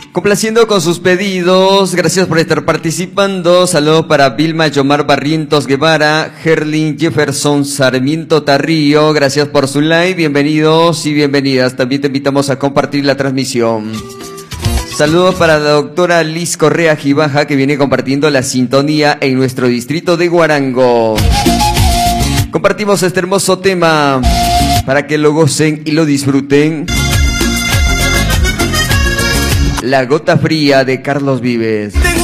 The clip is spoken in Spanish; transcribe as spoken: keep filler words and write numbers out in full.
Complaciendo con sus pedidos, gracias por estar participando. Saludos para Vilma Yomar Barrientos Guevara, Gerlin Jefferson Sarmiento Tarrío, gracias por su like, bienvenidos y bienvenidas. También te invitamos a compartir la transmisión. Saludos para la doctora Liz Correa Gibaja, que viene compartiendo la sintonía en nuestro distrito de Huarango. Compartimos este hermoso tema para que lo gocen y lo disfruten. La gota fría de Carlos Vives.